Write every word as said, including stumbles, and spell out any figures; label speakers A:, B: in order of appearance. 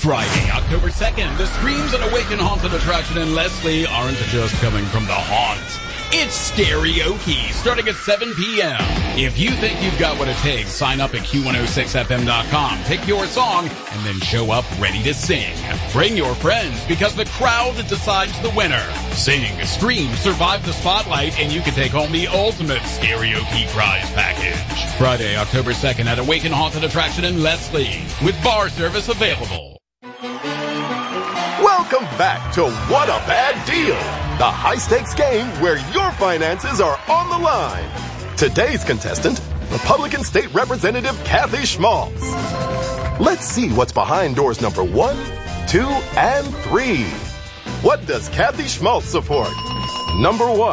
A: Friday, October second, the Screams and Awaken Haunted Attraction in Leslie aren't just coming from the haunts. It's karaoke, starting at seven p.m. If you think you've got what it takes, sign up at Q one oh six F M dot com, pick your song, and then show up ready to sing. Bring your friends, because the crowd decides the winner. Sing, scream, survive the spotlight, and you can take home the ultimate karaoke prize package. Friday, October second at Awaken Haunted Attraction in Leslie, with bar service available.
B: Welcome back to What a Bad Deal, the high-stakes game where your finances are on the line. Today's contestant, Republican State Representative Kathy Schmaltz. Let's see what's behind doors number one, two, and three. What does Kathy Schmaltz support? Number one.